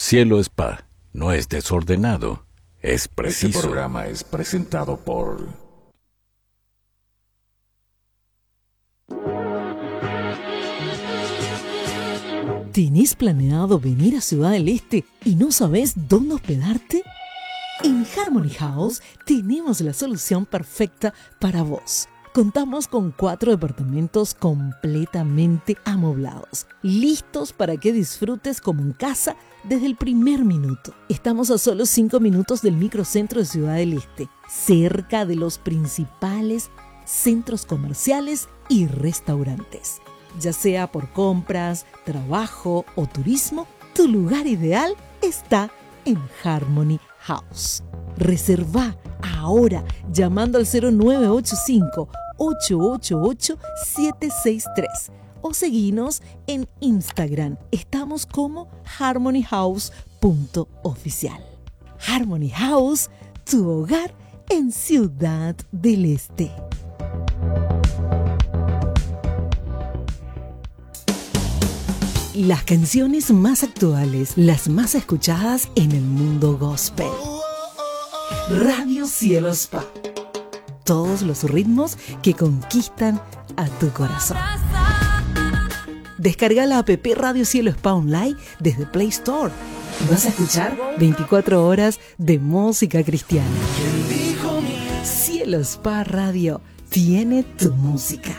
Cielo Spa no es desordenado, es preciso. Este programa es presentado por... ¿Tenés planeado venir a Ciudad del Este y no sabés dónde hospedarte? En Harmony House tenemos la solución perfecta para vos. Contamos con 4 departamentos completamente amoblados, listos para que disfrutes como en casa desde el primer minuto. Estamos a solo 5 minutos del microcentro de Ciudad del Este, cerca de los principales centros comerciales y restaurantes. Ya sea por compras, trabajo o turismo, tu lugar ideal está en Harmony House. Reserva ahora llamando al 0985-888-763 o seguinos en Instagram. Estamos como harmonyhouse.oficial. Harmony House, tu hogar en Ciudad del Este. Las canciones más actuales, las más escuchadas en el mundo gospel. Radio Cielo Spa. Todos los ritmos que conquistan a tu corazón. Descarga la app Radio Cielo Spa Online desde Play Store. Y vas a escuchar 24 horas de música cristiana. Cielo Spa Radio tiene tu música.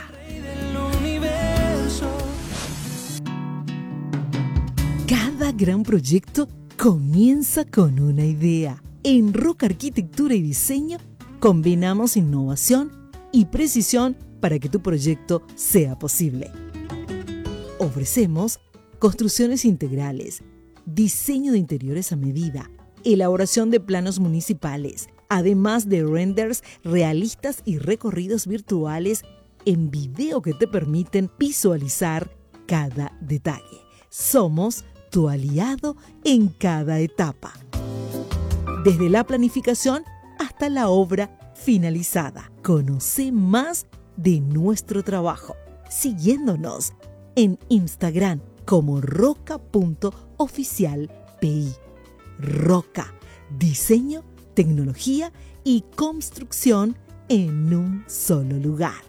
Cada gran proyecto comienza con una idea. En Roca Arquitectura y Diseño combinamos innovación y precisión para que tu proyecto sea posible. Ofrecemos construcciones integrales, diseño de interiores a medida, elaboración de planos municipales, además de renders realistas y recorridos virtuales en video que te permiten visualizar cada detalle. Somos tu aliado en cada etapa, desde la planificación hasta la obra finalizada. Conoce más de nuestro trabajo siguiéndonos en Instagram como roca.oficialpi. Roca, diseño, tecnología y construcción en un solo lugar.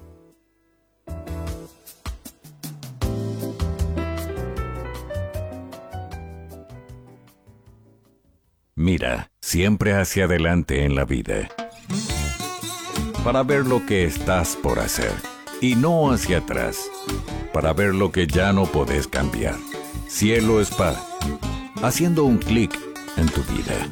Mira, siempre hacia adelante en la vida, para ver lo que estás por hacer, y no hacia atrás, para ver lo que ya no podés cambiar. Cielo Spa, haciendo un clic en tu vida.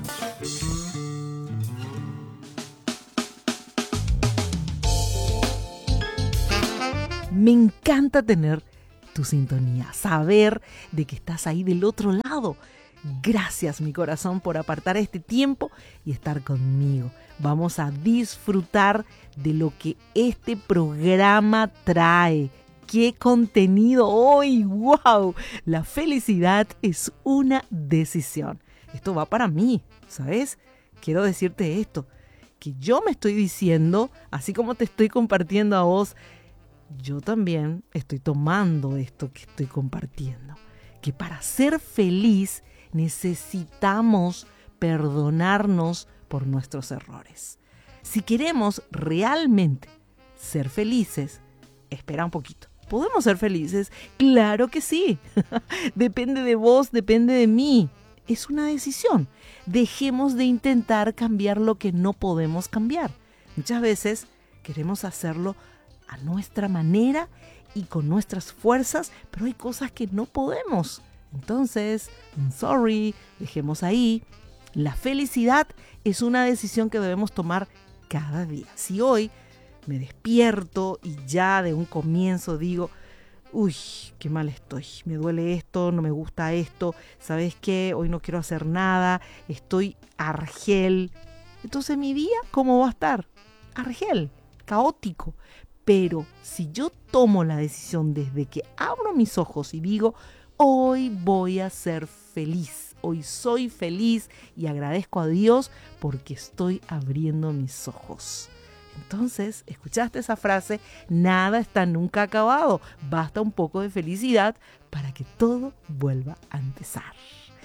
Me encanta tener tu sintonía, saber de que estás ahí del otro lado. Gracias, mi corazón, por apartar este tiempo y estar conmigo. Vamos a disfrutar de lo que este programa trae. ¡Qué contenido hoy! ¡Wow! La felicidad es una decisión. Esto va para mí, ¿sabes? Quiero decirte esto, que yo me estoy diciendo, así como te estoy compartiendo a vos, yo también estoy tomando esto que estoy compartiendo. Que para ser feliz necesitamos perdonarnos por nuestros errores. Si queremos realmente ser felices, espera un poquito. ¿Podemos ser felices? ¡Claro que sí! Depende de vos, depende de mí. Es una decisión. Dejemos de intentar cambiar lo que no podemos cambiar. Muchas veces queremos hacerlo a nuestra manera y con nuestras fuerzas, pero hay cosas que no podemos. Entonces, sorry, dejemos ahí. La felicidad es una decisión que debemos tomar cada día. Si hoy me despierto y ya de un comienzo digo, uy, qué mal estoy, me duele esto, no me gusta esto, ¿sabes qué? Hoy no quiero hacer nada, estoy argel. Entonces mi día, ¿cómo va a estar? Argel, caótico. Pero si yo tomo la decisión desde que abro mis ojos y digo, hoy voy a ser feliz, hoy soy feliz y agradezco a Dios porque estoy abriendo mis ojos. Entonces, ¿escuchaste esa frase? Nada está nunca acabado, basta un poco de felicidad para que todo vuelva a empezar.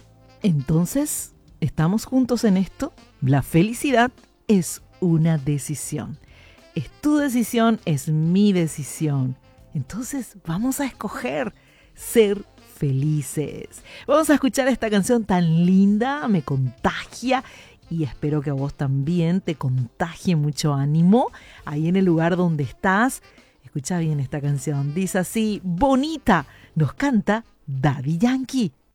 Entonces, ¿estamos juntos en esto? La felicidad es una decisión. Es tu decisión, es mi decisión. Entonces, vamos a escoger ser felices. Vamos a escuchar esta canción tan linda, me contagia y espero que a vos también te contagie mucho ánimo ahí en el lugar donde estás. Escucha bien esta canción, dice así, Bonita, nos canta Daddy Yankee.